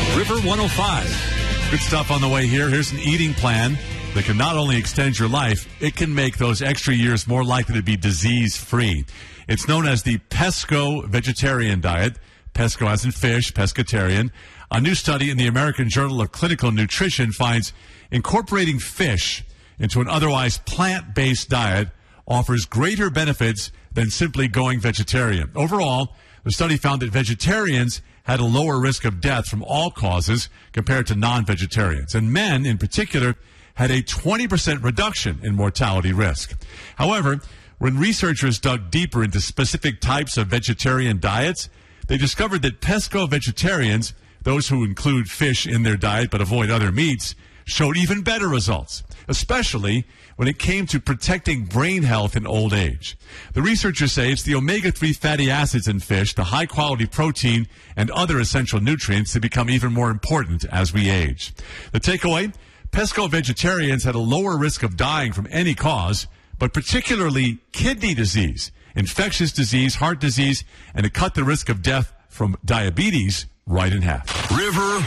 River 105. Good stuff on the way here. Here's an eating plan that can not only extend your life, it can make those extra years more likely to be disease-free. It's known as the Pesco vegetarian diet. Pesco as in fish, pescatarian. A new study in the American Journal of Clinical Nutrition finds incorporating fish into an otherwise plant-based diet offers greater benefits than simply going vegetarian. Overall, the study found that vegetarians had a lower risk of death from all causes compared to non-vegetarians. And men, in particular, had a 20% reduction in mortality risk. However, when researchers dug deeper into specific types of vegetarian diets, they discovered that pesco vegetarians, those who include fish in their diet but avoid other meats, showed even better results, especially when it came to protecting brain health in old age. The researchers say it's the omega-3 fatty acids in fish, the high-quality protein, and other essential nutrients that become even more important as we age. The takeaway? Pesco vegetarians had a lower risk of dying from any cause, but particularly kidney disease, infectious disease, heart disease, and it cut the risk of death from diabetes right in half. River